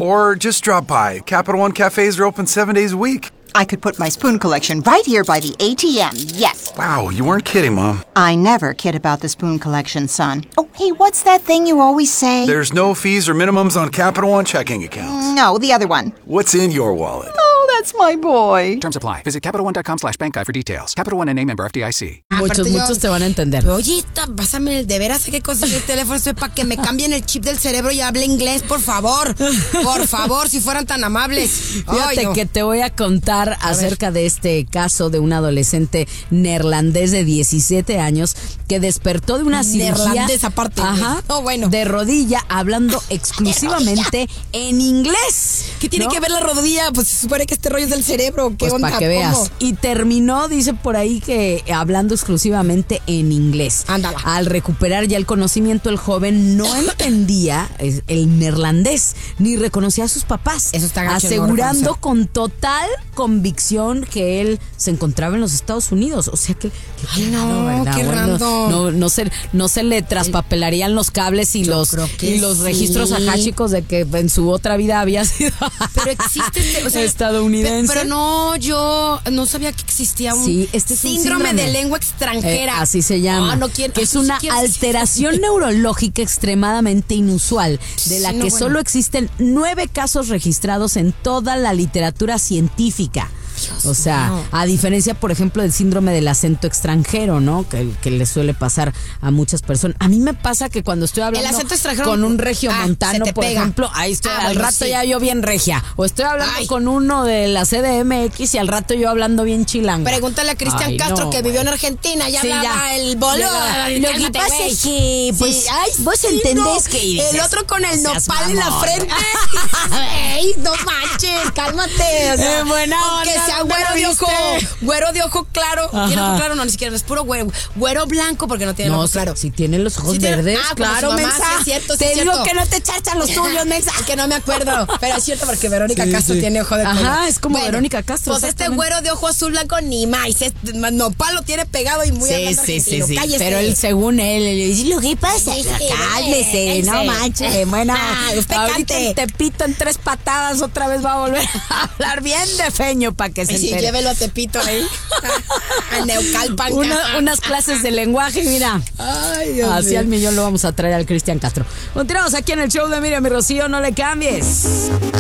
Or just drop by. Capital One cafes are open 7 days a week. I could put my spoon collection right here by the ATM, yes. Wow, you weren't kidding, Mom. I never kid about the spoon collection, son. Oh, hey, what's that thing you always say? There's no fees or minimums on Capital One checking accounts. No, the other one. What's in your wallet? Oh, that's my boy. Terms apply. Visit CapitalOne.com/bankguide for details. Capital One and a member FDIC. Muchos te van a entender. Oye, pásame de veras qué cosa en el teléfono estoy para que me cambien el chip del cerebro y hable inglés, por favor. Por favor, si fueran tan amables. Fíjate que te voy a contar acerca de este caso de un adolescente neerlandés de 17 años que despertó de una cirugía. Neerlandés aparte. Ajá. Bueno. De rodilla, hablando exclusivamente en inglés. ¿Qué tiene que ver la rodilla? Pues se supone que este rollo es del cerebro. ¿Qué pues onda? Para que veas. ¿Cómo? Y terminó, dice por ahí, que hablando exclusivamente en inglés. Ándala. Al recuperar ya el conocimiento, el joven no entendía el neerlandés, ni reconocía a sus papás. Eso está gacho, asegurando no con total convicción que él se encontraba en los Estados Unidos. O sea que Ay, no, ¿verdad? qué random. No se le traspapelarían los cables y los registros ajáchicos de que en su otra vida había sido pero existe estadounidense. Pero no, yo no sabía que existía un, este es síndrome un de lengua extranjera. Así se llama. Que es una alteración neurológica extremadamente inusual, de la que solo existen 9 casos registrados en toda la literatura científica. O sea, a diferencia, por ejemplo, del síndrome del acento extranjero, ¿no? Que le suele pasar a muchas personas. A mí me pasa que cuando estoy hablando con un regiomontano, por ejemplo, ahí estoy, al rato ya yo bien regia. O estoy hablando con uno de la CDMX y al rato yo hablando bien chilango. Pregúntale a Cristian Castro, que vivió en Argentina, ya hablaba el boludo. Lo que pasa es que, pues, vos entendés que... El otro con el nopal en la frente. ¡Ey, no manches! ¡Cálmate! O sea, buena onda. Que sea güero de ojo claro. ¿Tiene ojo claro? No, ni siquiera, es puro güero blanco porque no tiene el ojo claro. Si tiene los ojos verdes, claro, mensa. Sí, es cierto, te digo que no te chachan los tuyos, mensa. Que no me acuerdo, pero es cierto porque Verónica Castro tiene ojo de color. Ajá, es como Verónica Castro. Pues este güero de ojo azul blanco ni más, nopal lo tiene pegado y muy sí. Pero él, según él dice, lo que pasa, cálmese, no manches. Bueno, ahorita el Tepito en 3 patadas otra vez va a volver a hablar bien de feño para que se entere. Sí, llévelo a Tepito ahí. A Neucalpan. Unas clases de lenguaje, mira. Ay, Dios así mío. al millón lo vamos a traer al Cristian Castro. Continuamos aquí en el show de Miriam y Rocío, no le cambies.